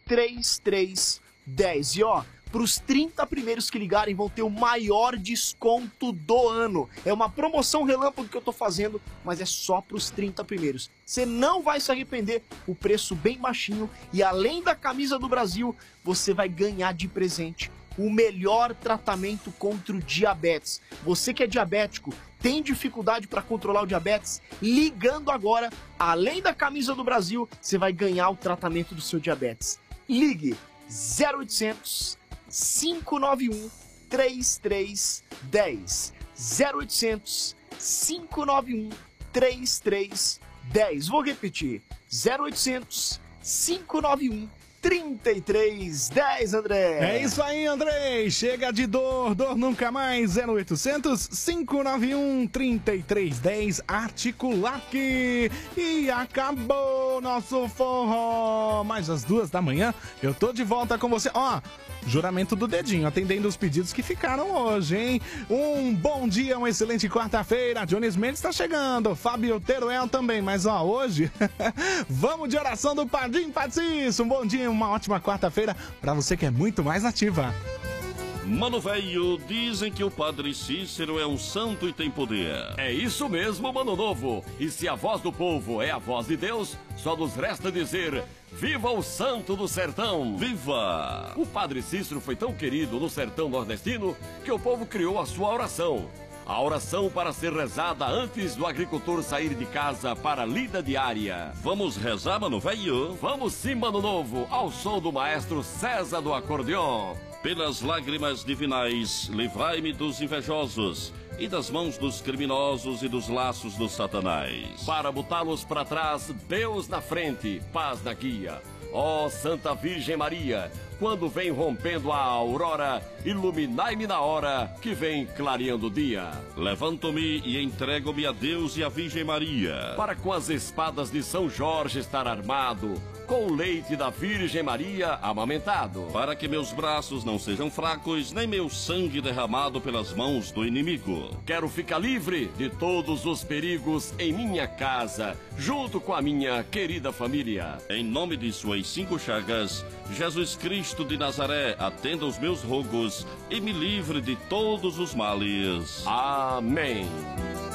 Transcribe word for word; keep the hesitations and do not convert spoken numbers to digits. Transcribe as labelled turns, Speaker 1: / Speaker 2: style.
Speaker 1: três três um zero. E ó, para os trinta primeiros que ligarem vão ter o maior desconto do ano. É uma promoção relâmpago que eu tô fazendo, mas é só para os trinta primeiros. Você não vai se arrepender, o preço bem baixinho e além da camisa do Brasil, você vai ganhar de presente o melhor tratamento contra o diabetes. Você que é diabético, tem dificuldade para controlar o diabetes, ligando agora, além da camisa do Brasil, você vai ganhar o tratamento do seu diabetes. Ligue zero oitocentos, cinco nove um, três três um zero. zero oitocentos, cinco nove um, três três um zero. Vou repetir. zero oitocentos, cinco nove um, trinta e três dez, André.
Speaker 2: É isso aí, André. Chega de dor, dor nunca mais. zero oitocentos, cinco nove um, trinta e três dez, Articulac. E acabou nosso forró. Mas às duas da manhã eu tô de volta com você. Ó, juramento do dedinho, atendendo os pedidos que ficaram hoje, hein? Um bom dia, uma excelente quarta-feira. Jones Mendes tá chegando, Fábio Teruel também. Mas ó, hoje vamos de oração do Padim Patício. Um bom dia, uma ótima quarta-feira pra você que é muito mais ativa.
Speaker 3: Mano velho, dizem que o Padre Cícero é um santo e tem poder.
Speaker 4: É isso mesmo, mano novo. E se a voz do povo é a voz de Deus, só nos resta dizer: viva o santo do sertão!
Speaker 3: Viva!
Speaker 4: O Padre Cícero foi tão querido no sertão nordestino que o povo criou a sua oração. A oração para ser rezada antes do agricultor sair de casa para a lida diária.
Speaker 3: Vamos rezar, mano velho?
Speaker 4: Vamos sim, mano novo, ao som do maestro César do acordeon.
Speaker 3: Pelas lágrimas divinais, livrai-me dos invejosos e das mãos dos criminosos e dos laços do Satanás.
Speaker 4: Para botá-los para trás, Deus na frente, paz na guia. Ó Santa Virgem Maria, quando vem rompendo a aurora, iluminai-me na hora que vem clareando o dia.
Speaker 3: Levanto-me e entrego-me a Deus e a Virgem Maria,
Speaker 4: para com as espadas de São Jorge estar armado, com o leite da Virgem Maria amamentado,
Speaker 3: para que meus braços não sejam fracos, nem meu sangue derramado pelas mãos do inimigo.
Speaker 4: Quero ficar livre de todos os perigos em minha casa, junto com a minha querida família.
Speaker 3: Em nome de suas cinco chagas, Jesus Cristo de Nazaré, atenda os meus rogos e me livre de todos os males.
Speaker 4: Amém.